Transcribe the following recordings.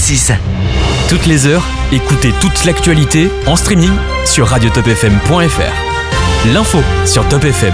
6. Toutes les heures, écoutez toute l'actualité en streaming sur radiotopfm.fr. L'info sur Top FM.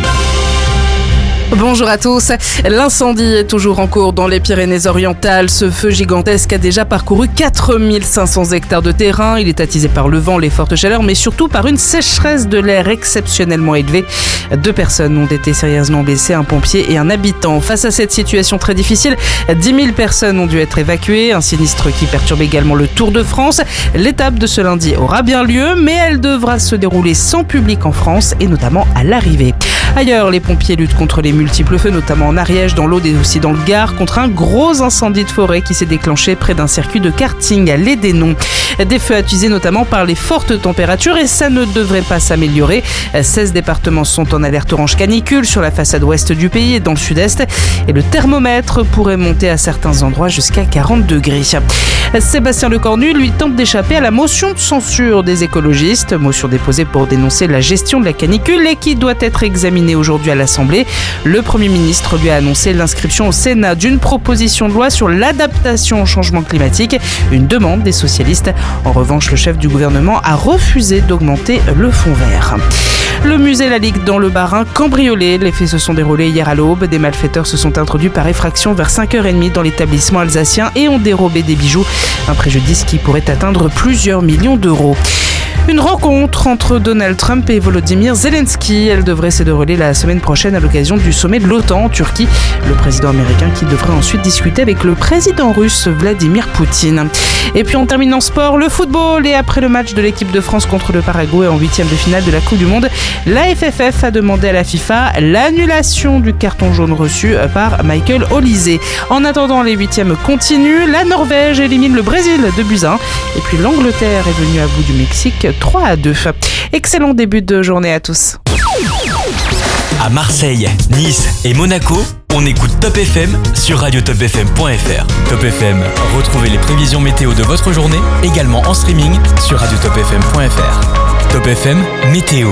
Bonjour à tous. L'incendie est toujours en cours dans les Pyrénées-Orientales. Ce feu gigantesque a déjà parcouru 4500 hectares de terrain. Il est attisé par le vent, les fortes chaleurs, mais surtout par une sécheresse de l'air exceptionnellement élevée. 2 personnes ont été sérieusement blessées, un pompier et un habitant. Face à cette situation très difficile, 10 000 personnes ont dû être évacuées. Un sinistre qui perturbe également le Tour de France. L'étape de ce lundi aura bien lieu, mais elle devra se dérouler sans public en France et notamment à l'arrivée. Ailleurs, les pompiers luttent contre les multiples feux, notamment en Ariège, dans l'Aude et aussi dans le Gard, contre un gros incendie de forêt qui s'est déclenché près d'un circuit de karting à Lédénon. Des feux attisés notamment par les fortes températures et ça ne devrait pas s'améliorer. 16 départements sont en alerte orange canicule sur la façade ouest du pays et dans le sud-est. Et le thermomètre pourrait monter à certains endroits jusqu'à 40 degrés. Sébastien Lecornu, lui, tente d'échapper à la motion de censure des écologistes. Motion déposée pour dénoncer la gestion de la canicule et qui doit être examinée aujourd'hui à l'Assemblée. Le Premier ministre lui a annoncé l'inscription au Sénat d'une proposition de loi sur l'adaptation au changement climatique, une demande des socialistes. En revanche, le chef du gouvernement a refusé d'augmenter le fonds vert. Le musée La Ligue dans le Bas-Rhin cambriolé. Les faits se sont déroulés hier à l'aube. Des malfaiteurs se sont introduits par effraction vers 5h30 dans l'établissement alsacien et ont dérobé des bijoux. Un préjudice qui pourrait atteindre plusieurs millions d'euros. Une rencontre entre Donald Trump et Volodymyr Zelensky. Elle devrait se dérouler la semaine prochaine à l'occasion du sommet de l'OTAN en Turquie. Le président américain qui devrait ensuite discuter avec le président russe Vladimir Poutine. Et puis on termine en sport, le football. Et après le match de l'équipe de France contre le Paraguay en 8e de finale de la Coupe du Monde, la FFF a demandé à la FIFA l'annulation du carton jaune reçu par Michael Olise. En attendant, les 8e continuent. La Norvège élimine le Brésil de buts 1. Et puis l'Angleterre est venue à bout du Mexique 3-2. Excellent début de journée à tous. À Marseille, Nice et Monaco, on écoute Top FM sur radiotopfm.fr. Top FM, retrouvez les prévisions météo de votre journée également en streaming sur radiotopfm.fr. Top FM, météo.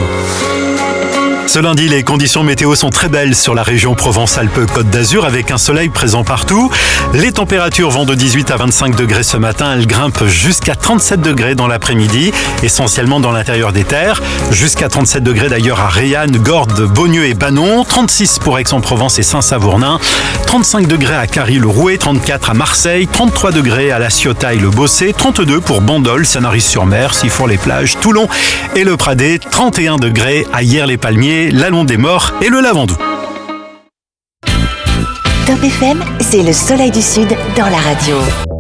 Ce lundi, les conditions météo sont très belles sur la région Provence-Alpes-Côte d'Azur avec un soleil présent partout. Les températures vont de 18 à 25 degrés ce matin. Elles grimpent jusqu'à 37 degrés dans l'après-midi, essentiellement dans l'intérieur des terres. Jusqu'à 37 degrés d'ailleurs à Reillanne, Gordes, Beaugneux et Banon. 36 pour Aix-en-Provence et Saint-Savournin. 35 degrés à Carry-le-Rouet. 34 à Marseille. 33 degrés à La Ciotat et le Bossé. 32 pour Bandol, Sanary-sur-Mer, Sifour-les-Plages, Toulon et le Pradé. 31 degrés à Hyères-les-Palmiers, l'Allon des Morts et le Lavandou. Top FM, c'est le soleil du Sud dans la radio.